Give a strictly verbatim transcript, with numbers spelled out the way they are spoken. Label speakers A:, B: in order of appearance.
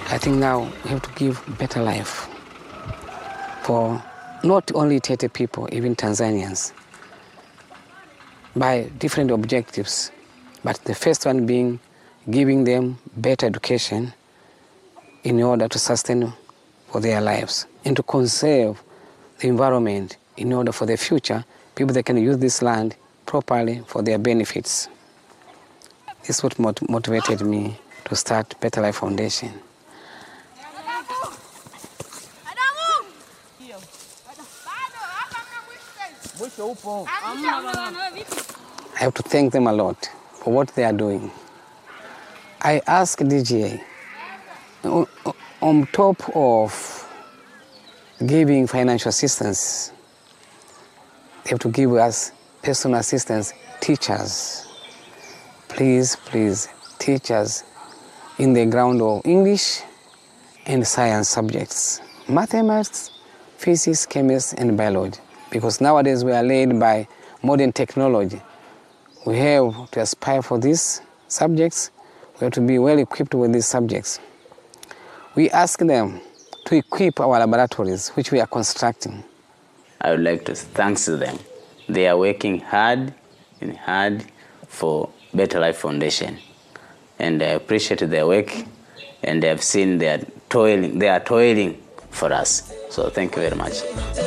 A: I think now we have to give better life for not only Tete people, even Tanzanians, by different objectives. But the first one being giving them better education in order to sustain for their lives and to conserve the environment in order for the future people that can use this land properly for their benefits. This is what mot- motivated me to start Better Life Foundation. I have to thank them a lot for what they are doing. I asked D G A, on top of giving financial assistance, they have to give us personal assistance, teachers. Please, please, teach us in the ground of English and science subjects, mathematics, physics, chemistry, and biology. Because nowadays we are led by modern technology. We have to aspire for these subjects. We have to be well equipped with these subjects. We ask them to equip our laboratories, which we are constructing.
B: I would like to thank them. They are working hard and hard for Better Life Foundation. And I appreciate their work, and I've seen they are toiling, they are toiling for us. So thank you very much.